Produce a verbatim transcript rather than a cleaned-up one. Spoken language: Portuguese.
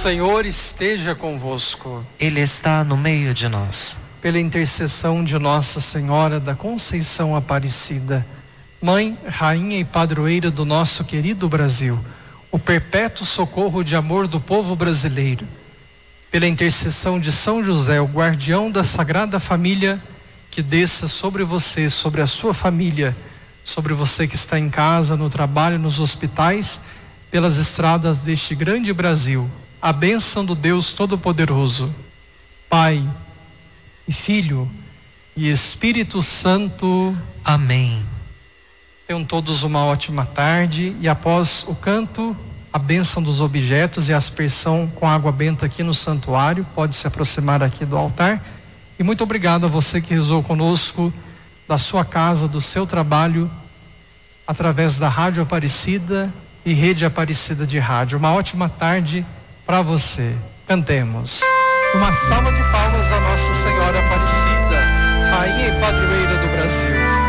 Senhor esteja convosco. Ele está no meio de nós. Pela intercessão de Nossa Senhora da Conceição Aparecida, Mãe, Rainha e Padroeira do nosso querido Brasil, o perpétuo socorro de amor do povo brasileiro, pela intercessão de São José, o guardião da Sagrada Família, que desça sobre você, sobre a sua família, sobre você que está em casa, no trabalho, nos hospitais, pelas estradas deste grande Brasil, a bênção do Deus Todo-Poderoso, Pai e Filho e Espírito Santo. Amém. Tenham todos uma ótima tarde e após o canto, a bênção dos objetos e a aspersão com água benta aqui no santuário, pode se aproximar aqui do altar. E muito obrigado a você que rezou conosco da sua casa, do seu trabalho, através da Rádio Aparecida e Rede Aparecida de Rádio. Uma ótima tarde para você. Cantemos. Uma salva de palmas a Nossa Senhora Aparecida.